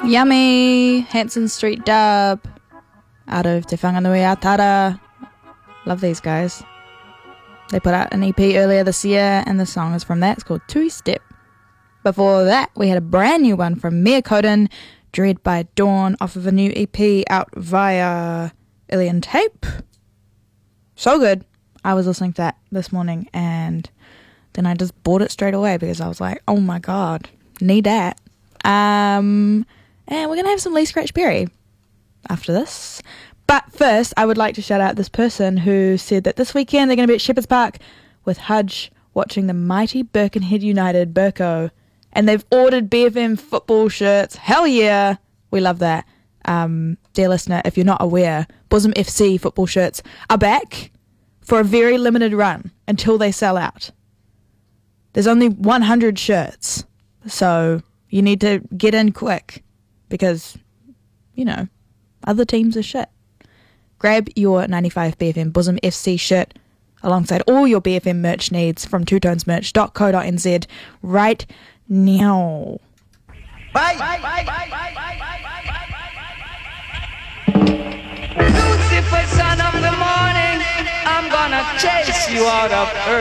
Yummy! Hanson Street Dub out of Te Whanganui Atara. Love these guys. They put out an EP earlier this year and the song is from that. It's called Two Step. Before that, we had a brand new one from Mia Coden, Dread by Dawn, off of a new EP out via Ilian Tape. So good. I was listening to that this morning and then I just bought it straight away because I was like, oh my god, need that. And we're going to have some Lee Scratch Perry after this. But first, I would like to shout out this person who said that this weekend they're going to be at Shepherd's Park with Hudge watching the mighty Birkenhead United, Birko. And they've ordered BFM football shirts. Hell yeah! We love that. Dear listener, if you're not aware, Bosom FC football shirts are back for a very limited run until they sell out. There's only 100 shirts. So you need to get in quick because, you know, other teams are shit. Grab your 95 BFM Bosom FC shirt alongside all your BFM merch needs from twotonesmerch.co.nz right now. Lucifer, son of the morning, I'm gonna chase you out of earth.